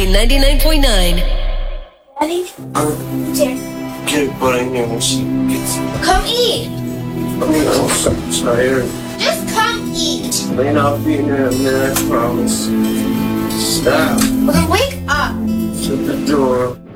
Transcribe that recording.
99.9. Ready? Here. Get put in here when she gets. Come eat. I'm so tired. Just come eat. May not be in there a minute, I promise. Stop. Well, then wake up. Shut the door.